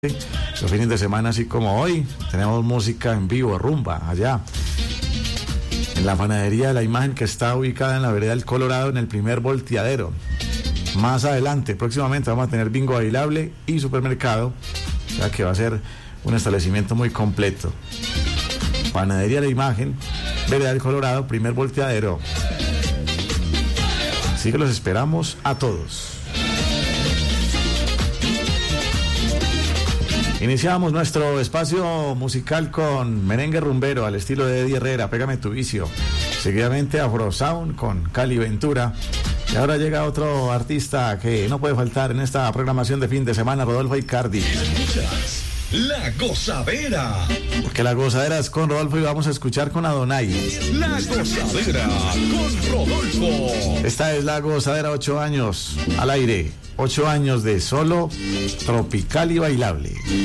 Los fines de semana, así como hoy, tenemos música en vivo, rumba, allá en la panadería de La Imagen, que está ubicada en la vereda del Colorado, en el primer volteadero. Más adelante, próximamente, vamos a tener bingo bailable y supermercado, o sea que va a ser un establecimiento muy completo. Panadería La Imagen, vereda del Colorado, primer volteadero. Así que los esperamos a todos. Iniciamos nuestro espacio musical con merengue rumbero al estilo de Eddie Herrera, Pégame tu vicio. Seguidamente Afro Sound con Cali Ventura. Y ahora llega otro artista que no puede faltar en esta programación de fin de semana, Rodolfo Icardi. Escuchas La Gozadera. Porque La Gozadera es con Rodolfo y vamos a escuchar con Adonai. La Gozadera con Rodolfo. Esta es La Gozadera, 8 años al aire. 8 años de solo tropical y bailable.